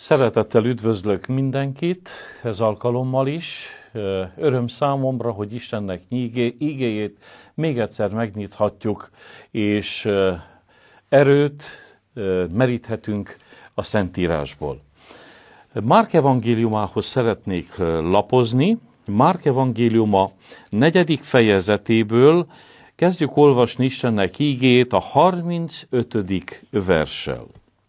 Szeretettel üdvözlök mindenkit, ez alkalommal is. Öröm számomra, hogy Istennek igéjét még egyszer megnyithatjuk, és erőt meríthetünk a Szentírásból. Márk evangéliumához szeretnék lapozni. Márk evangéliuma 4. fejezetéből kezdjük olvasni Istennek igéjét a 35. verssel.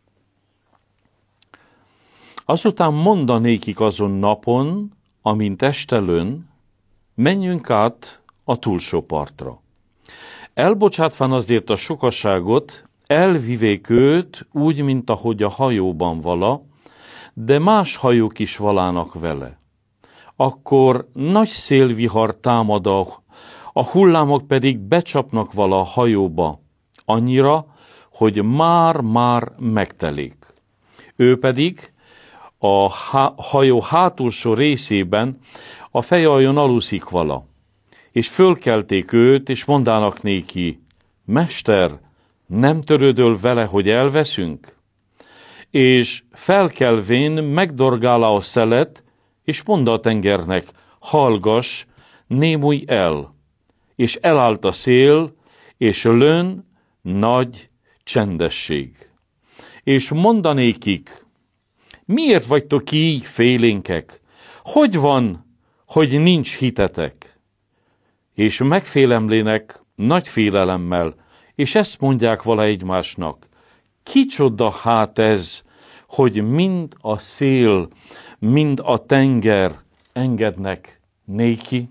Azután mondanékik azon napon, amint estelőn, menjünk át a túlsó partra. Elbocsátván azért a sokaságot, elvivék őt úgy, mint ahogy a hajóban vala, de más hajók is valának vele. Akkor nagy szélvihar támad, a hullámok pedig becsapnak vala a hajóba, annyira, hogy már megtelik. Ő pedig a hajó hátulsó részében a fejajon aluszik vala, és fölkelték őt, és mondának néki: Mester, nem törődöl vele, hogy elveszünk? És felkelvén megdorgálá a szelet, és mondta a tengernek: hallgass, némulj el! És elállt a szél, és lőn nagy csendesség. És mondanékik: miért vagytok így félénkek? Hogy van, hogy nincs hitetek? És megfélemlének nagy félelemmel, és ezt mondják vala egymásnak: kicsoda hát ez, hogy mind a szél, mind a tenger engednek néki?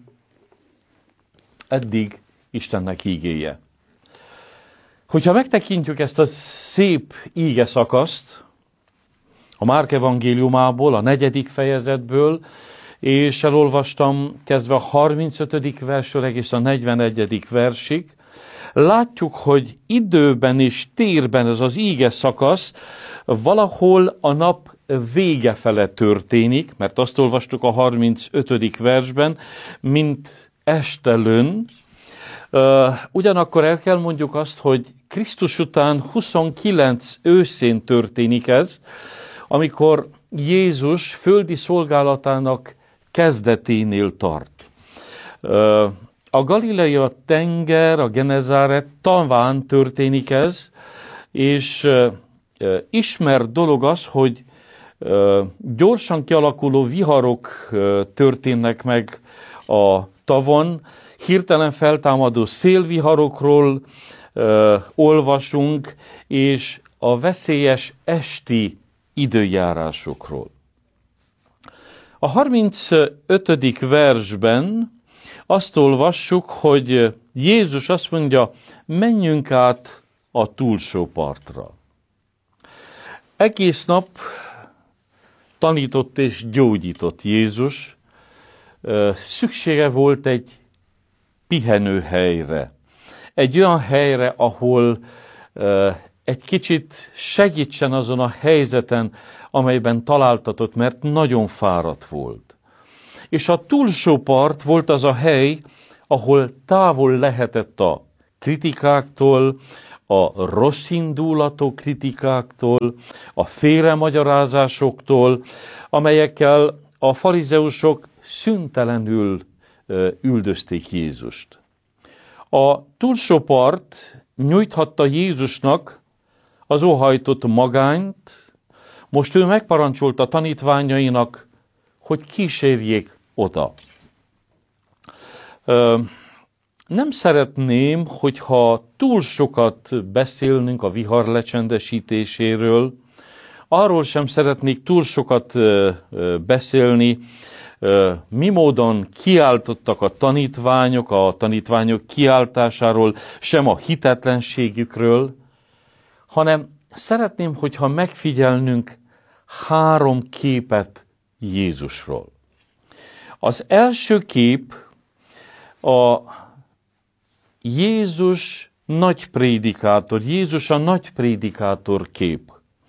Eddig Istennek ígéje. Hogyha megtekintjük ezt a szép íge szakaszt, a Márk evangéliumából, a 4. fejezetből, és elolvastam kezdve a 35. versről egész a 41. versig, látjuk, hogy időben és térben ez az íge szakasz valahol a nap vége fele történik, mert azt olvastuk a 35. versben, mint estelőn. Ugyanakkor el kell mondjuk azt, hogy Krisztus után 29 őszén történik ez, amikor Jézus földi szolgálatának kezdeténél tart. A Galilea tenger, a Genezáret taván történik ez, és ismert dolog az, hogy gyorsan kialakuló viharok történnek meg a tavon, hirtelen feltámadó szélviharokról olvasunk, és a veszélyes esti időjárásokról. A 35. versben azt olvassuk, hogy Jézus azt mondja: menjünk át a túlsó partra. Egész nap tanított és gyógyított Jézus. Szüksége volt egy pihenőhelyre. Egy olyan helyre, ahol egy kicsit segítsen azon a helyzeten, amelyben találtatott, mert nagyon fáradt volt. És a túlsó part volt az a hely, ahol távol lehetett a kritikáktól, a rosszindulatú kritikáktól, a félremagyarázásoktól, amelyekkel a farizeusok szüntelenül üldözték Jézust. A túlsó part nyújthatta Jézusnak az óhajtott magányt, most ő megparancsolta tanítványainak, hogy kísérjék oda. Nem szeretném, hogyha túl sokat beszélnünk a vihar lecsendesítéséről, arról sem szeretnék túl sokat beszélni, mi módon kiáltottak a tanítványok kiáltásáról, sem a hitetlenségükről, hanem szeretném, hogyha megfigyelnünk 3 képet Jézusról. Az első kép a Jézus nagy prédikátor, Jézus a nagy prédikátor kép.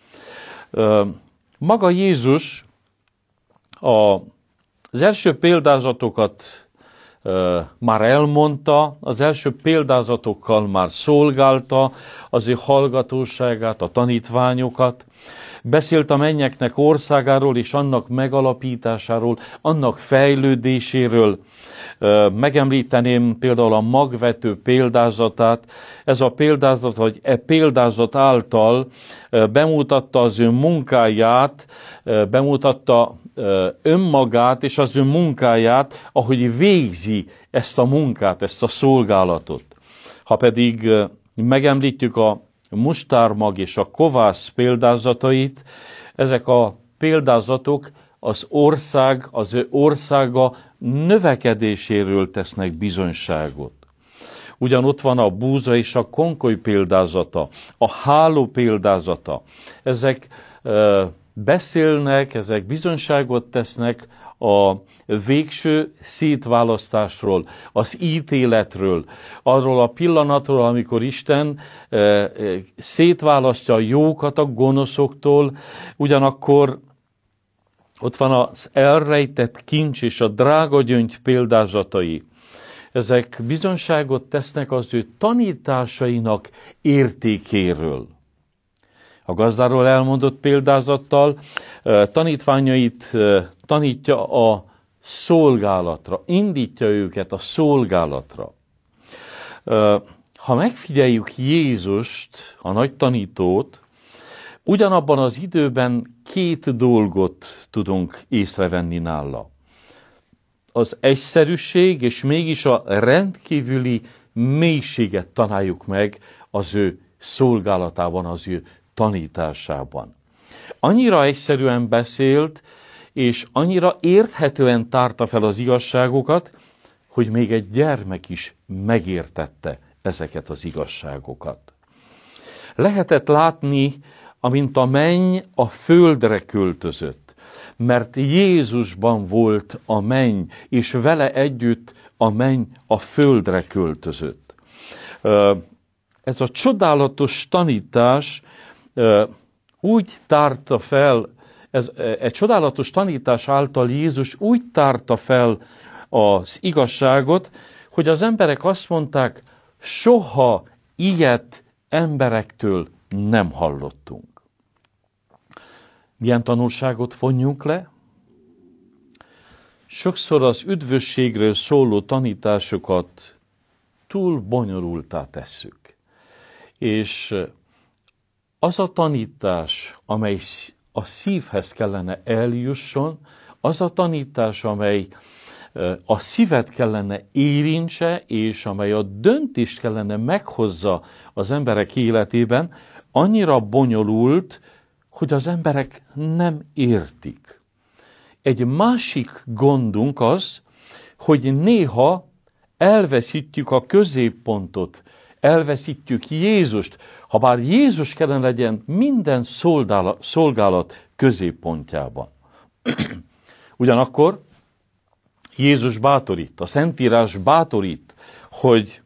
Maga Jézus az első példázatokat már elmondta, az első példázatokkal már szolgálta az ő hallgatóságát, a tanítványokat, beszélt a mennyeknek országáról és annak megalapításáról, annak fejlődéséről. Megemlíteném például a magvető példázatát. Ez a példázat, vagy példázat által bemutatta az ő munkáját, bemutatta önmagát és az ő munkáját, ahogy végzi ezt a munkát, ezt a szolgálatot. Ha pedig megemlítjük a mustármag és a kovász példázatait, ezek a példázatok az ő országa növekedéséről tesznek bizonyságot. Ugyanott van a búza és a konkoly példázata, a háló példázata. Ezek beszélnek, ezek bizonyságot tesznek a végső szétválasztásról, az ítéletről, arról a pillanatról, amikor Isten szétválasztja a jókat a gonoszoktól, ugyanakkor ott van az elrejtett kincs és a drága gyöngy példázatai. Ezek bizonyságot tesznek az ő tanításainak értékéről. A gazdáról elmondott példázattal tanítványait tanítja a szolgálatra, indítja őket a szolgálatra. Ha megfigyeljük Jézust, a nagy tanítót, ugyanabban az időben két dolgot tudunk észrevenni nála. Az egyszerűség és mégis a rendkívüli mélységet találjuk meg az ő szolgálatában, az ő tanításában. Annyira egyszerűen beszélt, és annyira érthetően tárta fel az igazságokat, hogy még egy gyermek is megértette ezeket az igazságokat. Lehetett látni, amint a menny a földre költözött, mert Jézusban volt a menny, és vele együtt a menny a földre költözött. Ez a csodálatos tanítás úgy tárta fel, egy csodálatos tanítás által Jézus úgy tárta fel az igazságot, hogy az emberek azt mondták, soha ilyet emberektől nem hallottunk. Milyen tanulságot vonjunk le? Sokszor az üdvösségről szóló tanításokat túl bonyolultá tesszük. És az a tanítás, amely a szívhez kellene eljusson, az a tanítás, amely a szívet kellene érintse, és amely a döntést kellene meghozza az emberek életében, annyira bonyolult, hogy az emberek nem értik. Egy másik gondunk az, hogy néha elveszítjük a középpontot, elveszítjük Jézust, ha bár Jézus kellene legyen minden szolgálat középpontjában. Ugyanakkor Jézus bátorít, a Szentírás bátorít, hogy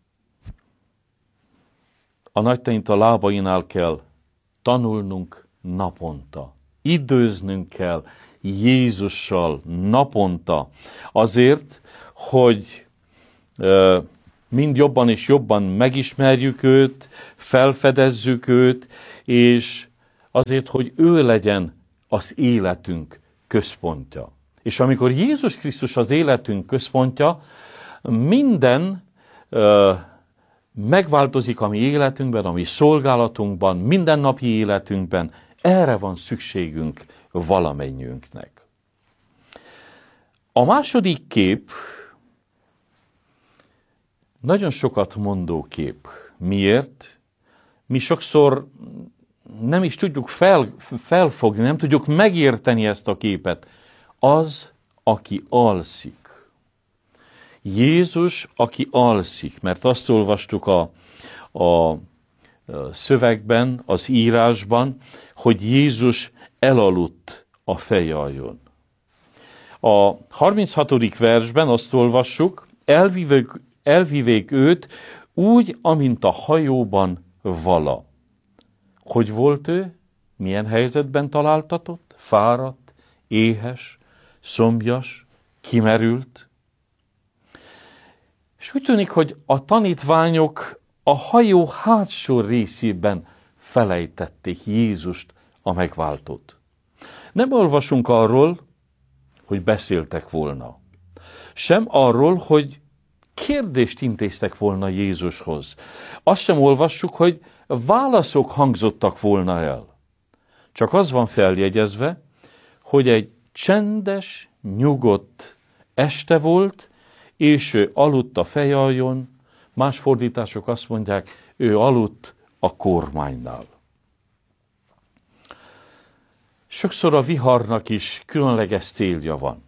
a nagy tanító lábainál kell tanulnunk naponta. Időznünk kell Jézussal naponta azért, hogy mind jobban és jobban megismerjük őt, felfedezzük őt, és azért, hogy ő legyen az életünk központja. És amikor Jézus Krisztus az életünk központja, minden megváltozik a mi életünkben, a mi szolgálatunkban, mindennapi életünkben. Erre van szükségünk valamennyiünknek. A második kép nagyon sokat mondó kép. Miért? Mi sokszor nem is tudjuk felfogni, nem tudjuk megérteni ezt a képet. Az, aki alszik. Jézus, aki alszik, mert azt olvastuk a szövegben, az írásban, hogy Jézus elaludt a fejaljon. A 36. versben azt olvassuk, elvivék őt úgy, amint a hajóban vala. Hogy volt ő? Milyen helyzetben találtatott? Fáradt, éhes, szomjas, kimerült. És úgy tűnik, hogy a tanítványok a hajó hátsó részében felejtették Jézust, a megváltót. Nem olvasunk arról, hogy beszéltek volna. Sem arról, hogy kérdést intéztek volna Jézushoz. Azt sem olvassuk, hogy válaszok hangzottak volna el. Csak az van feljegyezve, hogy egy csendes, nyugodt este volt, és ő aludt a fejaljon, más fordítások azt mondják, ő aludt a kormánynál. Sokszor a viharnak is különleges célja van.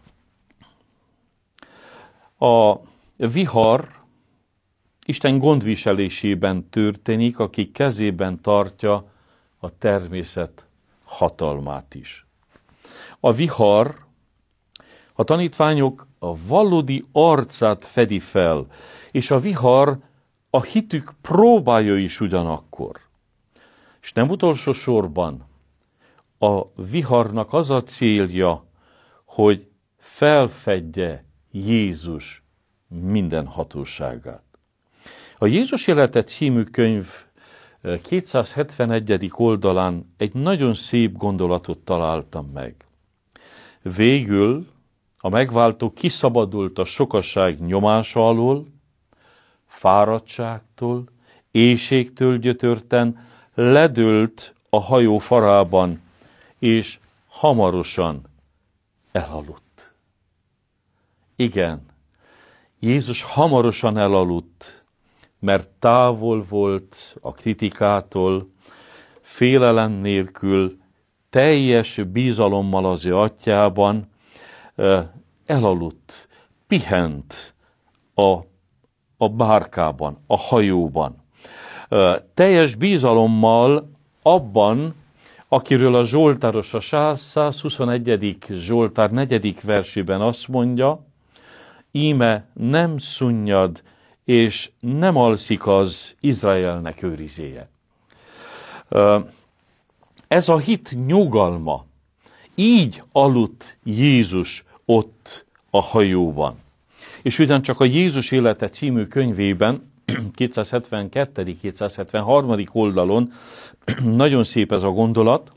A vihar Isten gondviselésében történik, aki kezében tartja a természet hatalmát is. A vihar a tanítványok a valódi arcát fedi fel, és a vihar a hitük próbája is ugyanakkor. És nem utolsó sorban a viharnak az a célja, hogy felfedje Jézus minden hatóságát. A Jézus élete című könyv 271. oldalán egy nagyon szép gondolatot találtam meg. Végül a megváltó kiszabadult a sokaság nyomása alól, fáradtságtól, éhségtől gyötörten ledőlt a hajó farában, és hamarosan elaludt. Igen, Jézus hamarosan elaludt, mert távol volt a kritikától, félelem nélkül, teljes bizalommal az ő atyában, elaludt, pihent a bárkában, a hajóban. Teljes bizalommal abban, akiről a Zsoltáros a 121. Zsoltár 4. versében azt mondja, íme nem szunnyad, és nem alszik az Izraelnek őrizéje. Ez a hit nyugalma. Így aludt Jézus ott a hajóban. És ugyancsak a Jézus élete című könyvében, 272.-273. oldalon nagyon szép ez a gondolat,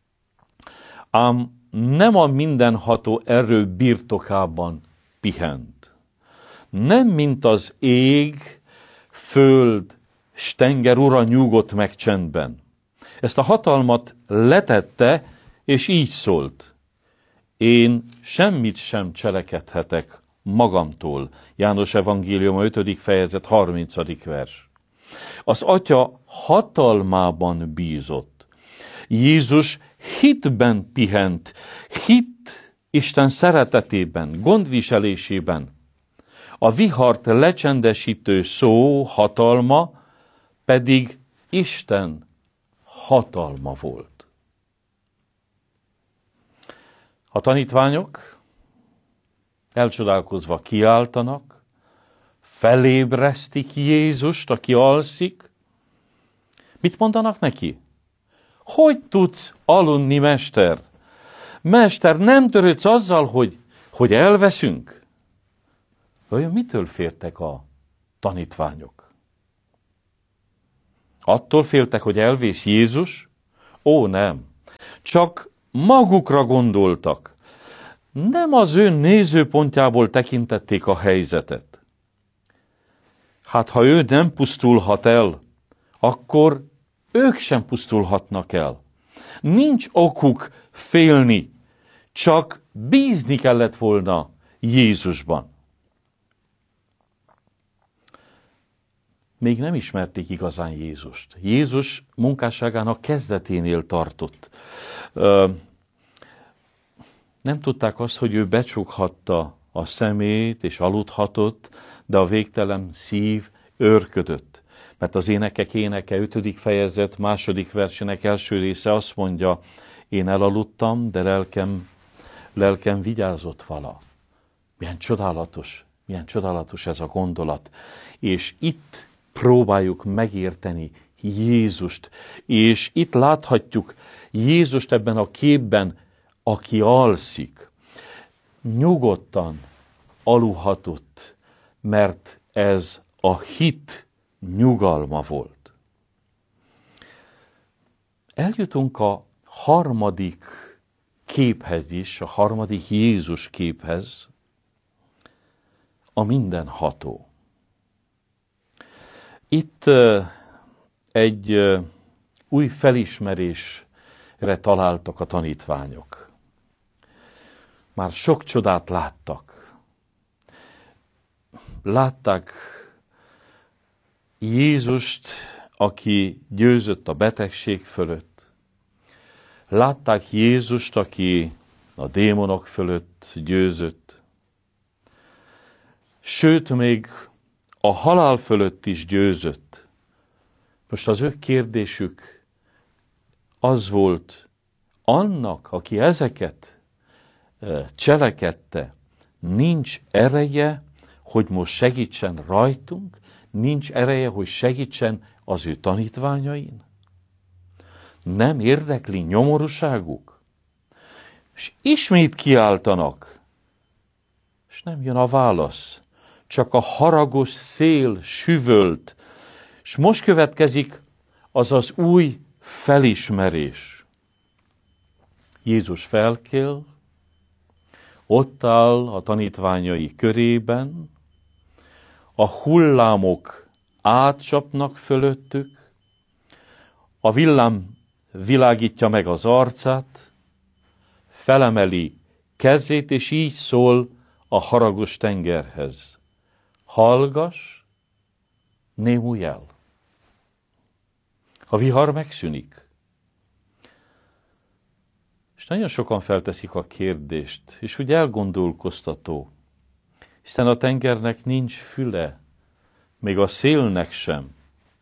ám nem a mindenható erő birtokában pihent. Nem mint az ég, föld, s tenger ura nyugodt meg csendben. Ezt a hatalmat letette, és így szólt. Én semmit sem cselekedhetek magamtól. János evangélium 5. fejezet 30. vers. Az Atya hatalmában bízott. Jézus hitben pihent, hit Isten szeretetében, gondviselésében. A vihart lecsendesítő szó hatalma pedig Isten hatalma volt. A tanítványok elcsodálkozva kiáltanak, felébresztik Jézust, aki alszik. Mit mondanak neki? Hogy tudsz aludni, mester? Mester, nem törődsz azzal, hogy elveszünk? Vajon mitől féltek a tanítványok? Attól féltek, hogy elvész Jézus? Ó, nem. Csak magukra gondoltak. Nem az ő nézőpontjából tekintették a helyzetet. Hát, ha ő nem pusztulhat el, akkor ők sem pusztulhatnak el. Nincs okuk félni, csak bízni kellett volna Jézusban. Még nem ismerték igazán Jézust. Jézus munkásságának kezdeténél tartott. Nem tudták azt, hogy ő becsukhatta a szemét és aludhatott, de a végtelen szív őrködött. Mert az Énekek éneke 5. fejezet 2. versének első része azt mondja, én elaludtam, de lelkem vigyázott vala. Milyen csodálatos ez a gondolat. És itt próbáljuk megérteni Jézust. És itt láthatjuk Jézust ebben a képben, aki alszik. Nyugodtan aludhatott, mert ez a hit nyugalma volt. Eljutunk a harmadik képhez is, a harmadik Jézus képhez, a mindenható. Itt egy új felismerésre találtak a tanítványok. Már sok csodát láttak. Látták Jézust, aki győzött a betegség fölött. Látták Jézust, aki a démonok fölött győzött. Sőt, még a halál fölött is győzött. Most az ő kérdésük az volt, annak, aki ezeket cselekedte, nincs ereje, hogy most segítsen rajtunk, nincs ereje, hogy segítsen az ő tanítványain? Nem érdekli nyomorúságuk? És ismét kiáltanak, és nem jön a válasz, csak a haragos szél süvölt, és most következik az az új felismerés. Jézus felkel, ott áll a tanítványai körében, a hullámok átcsapnak fölöttük, a villám világítja meg az arcát, felemeli kezét, és így szól a haragos tengerhez. Hallgass, némulj el. A vihar megszűnik. És nagyon sokan felteszik a kérdést, és úgy elgondolkoztató. Hiszen a tengernek nincs füle, még a szélnek sem.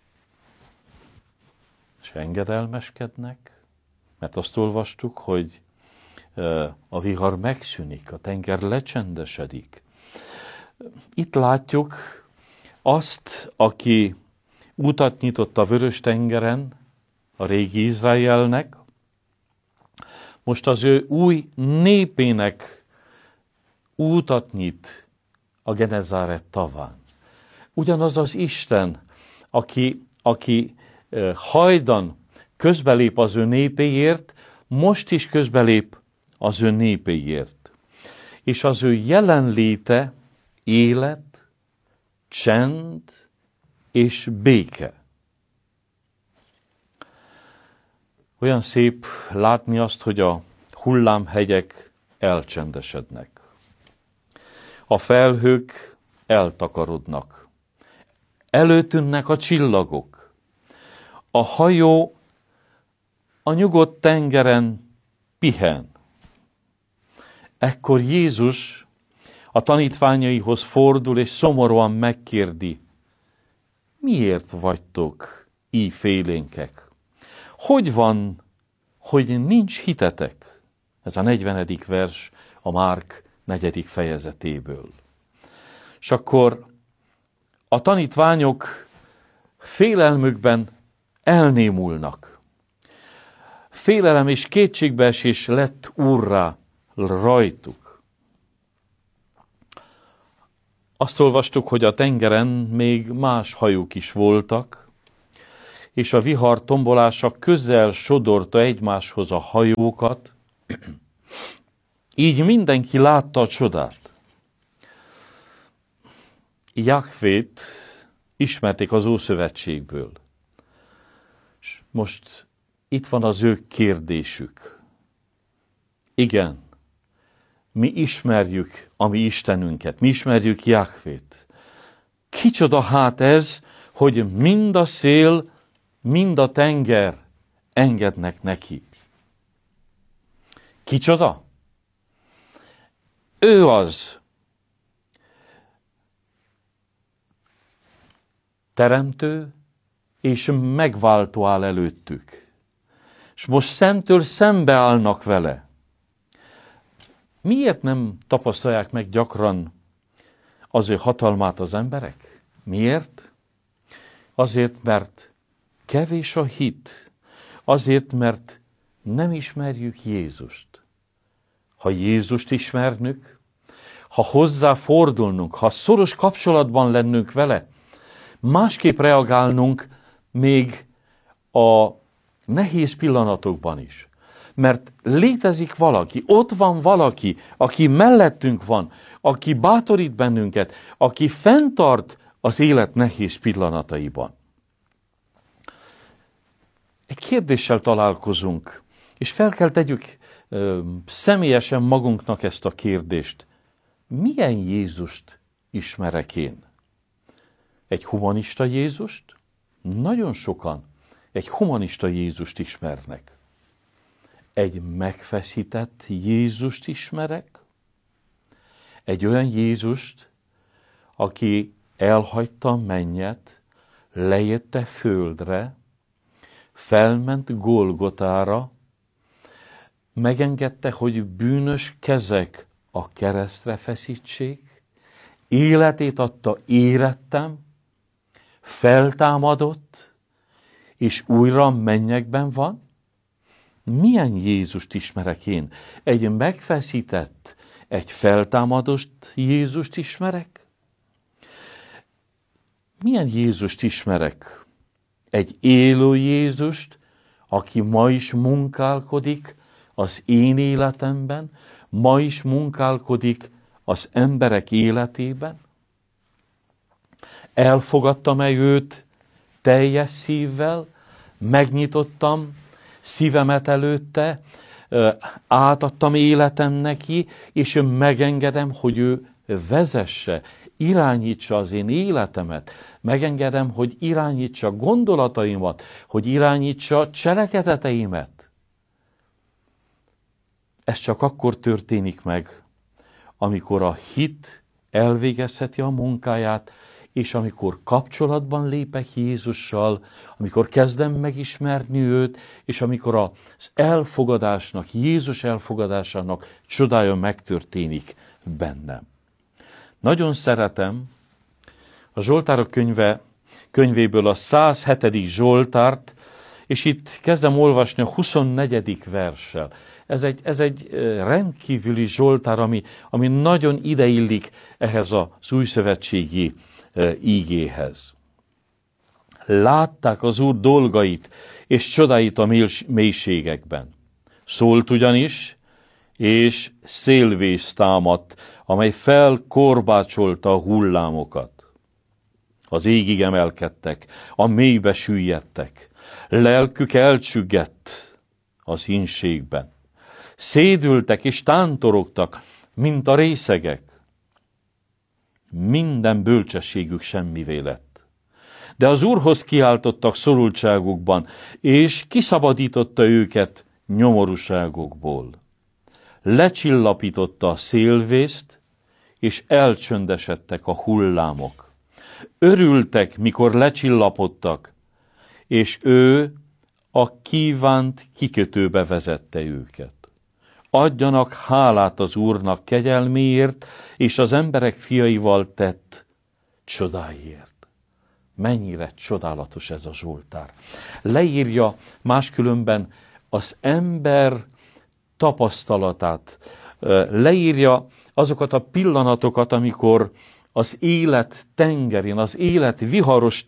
És engedelmeskednek, mert azt olvastuk, hogy a vihar megszűnik, a tenger lecsendesedik. Itt látjuk azt, aki utat nyitott a Vörös-tengeren, a régi Izraelnek, most az ő új népének útat nyit a Genezáret taván. Ugyanaz az Isten, aki hajdan közbelép az ő népéért, most is közbelép az ő népéért. És az ő jelenléte élet, csend és béke. Olyan szép látni azt, hogy a hullámhegyek elcsendesednek. A felhők eltakarodnak. Előtűnnek a csillagok. A hajó a nyugodt tengeren pihen. Ekkor Jézus a tanítványaihoz fordul, és szomorúan megkérdi, miért vagytok így félénkek? Hogy van, hogy nincs hitetek? Ez a 40. vers a Márk 4. fejezetéből. És akkor a tanítványok félelmükben elnémulnak. Félelem és kétségbeesés lett úrrá rajtuk. Azt olvastuk, hogy a tengeren még más hajók is voltak, és a vihar tombolása közel sodorta egymáshoz a hajókat, így mindenki látta a csodát. Jahvét ismerték az Ószövetségből. És most itt van az ő kérdésük. Igen, mi ismerjük a mi Istenünket, mi ismerjük Jahvét. Kicsoda hát ez, hogy mind a szél, mind a tenger engednek neki. Kicsoda? Ő az. Teremtő és megváltó áll előttük. És most szemtől szembe állnak vele. Miért nem tapasztalják meg gyakran az ő hatalmát az emberek? Miért? Azért, mert kevés a hit. Azért, mert nem ismerjük Jézust. Ha Jézust ismernük, ha hozzá fordulnunk, ha szoros kapcsolatban lennünk vele, másképp reagálnunk még a nehéz pillanatokban is. Mert létezik valaki, ott van valaki, aki mellettünk van, aki bátorít bennünket, aki fenntart az élet nehéz pillanataiban. Egy kérdéssel találkozunk, és fel kell tegyük személyesen magunknak ezt a kérdést. Milyen Jézust ismerek én? Egy humanista Jézust? Nagyon sokan egy humanista Jézust ismernek. Egy megfeszített Jézust ismerek? Egy olyan Jézust, aki elhagyta a mennyet, lejött a földre, felment Golgotára, megengedte, hogy bűnös kezek a keresztre feszítsék, életét adta érettem, feltámadott, és újra a mennyekben van? Milyen Jézust ismerek én? Egy megfeszített, egy feltámadott Jézust ismerek? Milyen Jézust ismerek? Egy élő Jézust, aki ma is munkálkodik az én életemben, ma is munkálkodik az emberek életében? Elfogadtam-e őt teljes szívvel, megnyitottam szívemet előtte, átadtam életem neki, és megengedem, hogy ő vezesse, irányítsa az én életemet, megengedem, hogy irányítsa gondolataimat, hogy irányítsa cselekedeteimet. Ez csak akkor történik meg, amikor a hit elvégezheti a munkáját, és amikor kapcsolatban lépek Jézussal, amikor kezdem megismerni őt, és amikor az elfogadásnak, Jézus elfogadásának csodája megtörténik bennem. Nagyon szeretem a Zsoltárok könyvéből a 107. Zsoltárt, és itt kezdem olvasni a 24. verssel. Ez egy rendkívüli Zsoltár, ami nagyon ideillik ehhez az újszövetségi ígéhez. Látták az Úr dolgait és csodáit a mélységekben. Szólt ugyanis, és szélvész támadt, amely felkorbácsolta a hullámokat. Az égig emelkedtek, a mélybe süllyedtek, lelkük elcsüggett az hínségben. Szédültek és tántorogtak, mint a részegek. Minden bölcsességük semmivé lett. De az Úrhoz kiáltottak szorultságukban, és kiszabadította őket nyomorúságokból. Lecsillapította a szélvészt, és elcsöndesedtek a hullámok. Örültek, mikor lecsillapodtak, és ő a kívánt kikötőbe vezette őket. Adjanak hálát az Úrnak kegyelméért, és az emberek fiaival tett csodáiért. Mennyire csodálatos ez a Zsoltár. Leírja máskülönben az ember tapasztalatát, leírja azokat a pillanatokat, amikor az élet tengerén, az élet viharos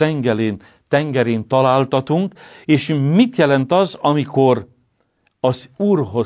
tengerén találtatunk, és mit jelent az, amikor az Úrhoz